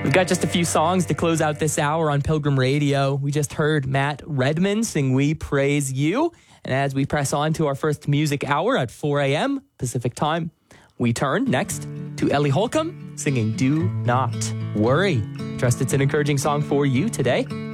We've got just a few songs to close out this hour on Pilgrim Radio. We just heard Matt Redman sing We Praise You. And as we press on to our first music hour at 4 a.m. Pacific time, we turn next to Ellie Holcomb singing Do Not Worry. Trust it's an encouraging song for you today.